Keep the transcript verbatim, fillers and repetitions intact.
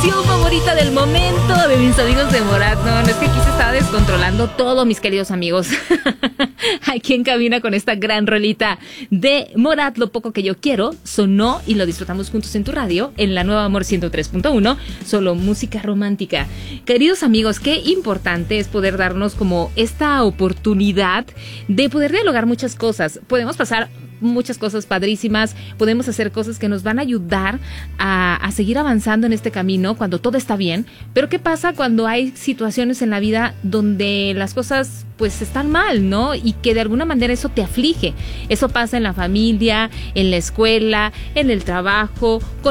canción favorita del momento de mis amigos de Morat. No, no es que aquí se estaba descontrolando todo, mis queridos amigos. Aquí en cabina con esta gran rolita de Morat, Lo Poco Que Yo Quiero, sonó y lo disfrutamos juntos en tu radio, en la Nueva Amor ciento tres punto uno, solo música romántica. Queridos amigos, qué importante es poder darnos como esta oportunidad de poder dialogar muchas cosas. Podemos pasar muchas cosas padrísimas, podemos hacer cosas que nos van a ayudar a, a seguir avanzando en este camino cuando todo está bien, pero ¿qué pasa cuando hay situaciones en la vida donde las cosas pues están mal, ¿no? Y que de alguna manera eso te aflige. Eso pasa en la familia, en la escuela, en el trabajo, con